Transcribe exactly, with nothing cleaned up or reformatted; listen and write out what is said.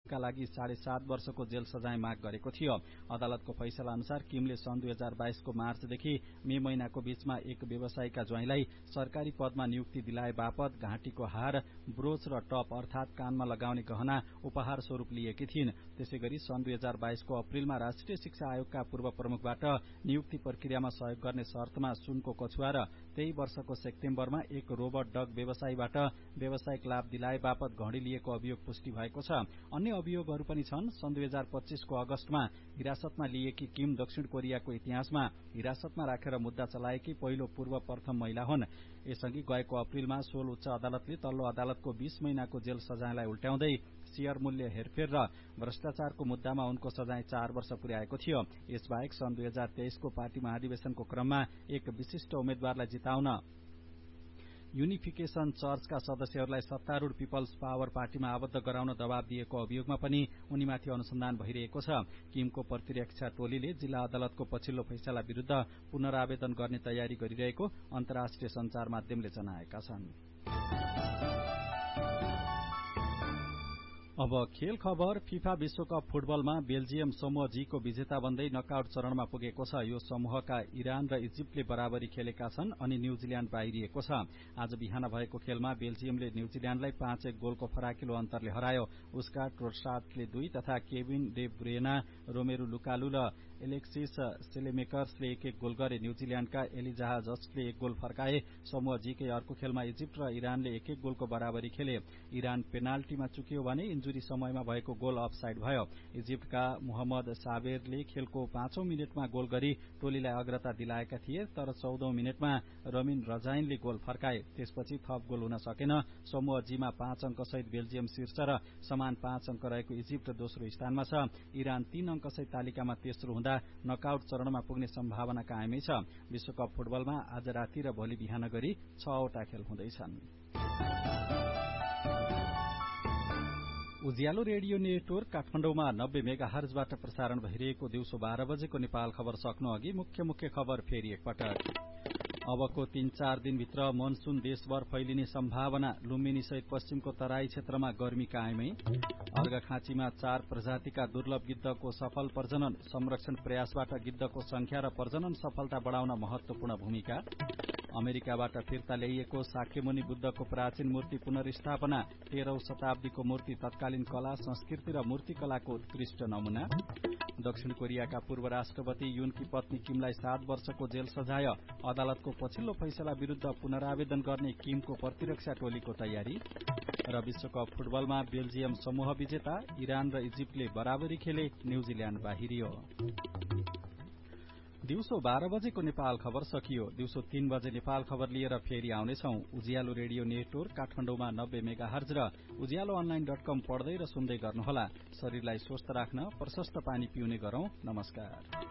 का लागि साढे सात वर्षको जेल सजाय माग गरेको थियो। अदालतको फैसला अनुसार किमले सन् दुई हजार बाइसको मार्चदेखि मे महिनाको बीचमा एक व्यवसायीका ज्वाइँलाई सरकारी पदमा नियुक्ति दिलाए बापत घाँटीको हार, ब्रोच र टप अर्थात कानमा लगाउने गहना उपहार स्वरूप लिएकी थिइन्। त्यसैगरी सन् दुई हजार बाइसको अप्रिलमा राष्ट्रिय शिक्षा आयोगका पूर्व प्रमुखबाट नियुक्ति प्रक्रियामा सहयोग गर्ने शर्तमा सुनको कछुवा र त्यही वर्षको सेप्टेम्बरमा एक रोबोट डग व्यवसायीबाट व्यावसायिक लाभ दिलाए बापत घड़ी लिएको अभियोग पुष्टि भएको छ। अन्य अभियोगहरू पनि छन्। सन् दुई हजार पच्चीसको अगस्तमा हिरासतमा लिएकी किम दक्षिण कोरियाको इतिहासमा हिरासतमा राखेर मुद्दा चलाएकी पहिलो पूर्व प्रथम महिला हुन्। यसअघि गएको अप्रिलमा सोल उच्च अदालतले तल्लो अदालतको बीस महिनाको जेल सजायलाई उल्ट्याउँदै शेयर मूल्य हेरफेर र भ्रष्टाचारको मुद्दामा उनको सजाय चार वर्ष पुर्याएको थियो। यसबाहेक सन् दुई हजार तेइसको पार्टी महाधिवेशनको क्रममा एक विशिष्ट उम्मेद्वारलाई जिताउन युनिफिकेशन चर्चका सदस्यहरूलाई सत्तारूढ़ पिपल्स पावर पार्टीमा आबद्ध गराउन दबाव दिएको अभियोगमा पनि उनीमाथि अनुसन्धान भइरहेको छ। किमको प्रतिरक्षा टोलीले जिल्ला अदालतको पछिल्लो फैसला विरूद्ध पुनरावेदन गर्ने तयारी गरिरहेको अन्तर्राष्ट्रिय संचार माध्यमले जनाएका छन्। अब खेल खबर। फिफा विश्वकप फुटबलमा बेल्जियम समूह जी को विजेता बन्दै नकआउट चरणमा पुगेको छ। यो समूहका इरान र इजिप्टले बराबरी खेलेका छन् अनि न्यूजील्याण्ड बाहिरिएको छ। आज बिहान भएको खेलमा बेल्जियमले न्यूजील्याण्डलाई पाँच एक गोलको फराकिलो अन्तरले हरायो। उसका ट्रोसाटले दुई तथा केविन डे ब्रुयना, रोमेरू लुकालु र एलेक्सिस सेलेमेकर्सले एक एक गोल गरे। न्यूजील्याण्डका एलिजाह जस्टले एक गोल फर्काए। समूह जी कै अर्को खेलमा इजिप्ट र इरानले एक एक गोलको बराबरी खेले। इरान पेनाल्टीमा चुक्यो भने इन्जुरी समयमा भएको गोल अफसाइड भयो। इजिप्टका मोहम्मद साबेरले खेलको पाँचौं मिनटमा गोल गरी टोलीलाई अग्रता दिलाएका थिए, तर चौधौं मिनटमा रमिन रजाइनले गोल फर्काए। त्यसपछि थप गोल हुन सकेन। समूह जीमा पाँच अंक सहित बेल्जियम शीर्ष र समान पाँच अंक रहेको इजिप्ट दोस्रो स्थानमा छ। इरान तीन अंक सहित तालिकामा तेस्रो हुँदा नकआउट चरणमा पुग्ने सम्भावना कायमै छ। विश्वकप फुटबलमा आज राति र भोलि बिहान गरी छवटा खेल हुँदैछन्। उज्यालो रेडियो नेटवर्क काठमाडौँमा नब्बे मेगा हर्जबाट प्रसारण भइरहेको दिउँसो बाह्र बजेको नेपाल खबर सक्नु अघि मुख्य मुख्य खबर फेरि एकपटक। अबको तीन चार दिनभित्र मनसून देशभर फैलिने सम्भावना। लुम्बिनी सहित पश्चिमको तराई क्षेत्रमा गर्मी कायमै। अर्घाखाँचीमा चार प्रजातिका दुर्लभ गिद्धको सफल प्रजनन। संरक्षण प्रयासबाट गिद्धको संख्या र प्रजनन सफलता बढ़ाउन महत्वपूर्ण भूमिका। अमेरिकाबाट फिर्ता ल्याइएको शाक्यमुनि बुद्धको प्राचीन मूर्ति पुनर्स्थापना। तेह्रौं शताब्दीको मूर्ति तत्कालीन कला संस्कृति र मूर्तिकलाको उत्कृष्ट नमूना। दक्षिण कोरियाका पूर्व राष्ट्रपति युनकी पत्नी किमलाई सात वर्षको जेल सजाय। अदालतको पछिल्लो फैसला विरूद्ध पुनरावेदन गर्ने किमको प्रतिरक्षा टोलीको तयारी। र विश्वकप फुटबलमा बेल्जियम समूह विजेता। इरान र इजिप्टले बराबरी खेले, न्यूजील्याण्ड बाहिरियो। दिउँसो बाह्र बजेको नेपाल खबर सकियो। दिउँसो तीन बजे नेपाल खबर लिएर फेरि आउनेछौ। उज्यालो रेडियो नेटवर्क काठमाडौँमा नब्बे मेगा हर्ज र उज्यालो अनलाइन डट कम पढ्दै र सुन्दै गर्नुहोला। शरीरलाई स्वस्थ राख्न प्रशस्त पानी पिउने गरौं। नमस्कार।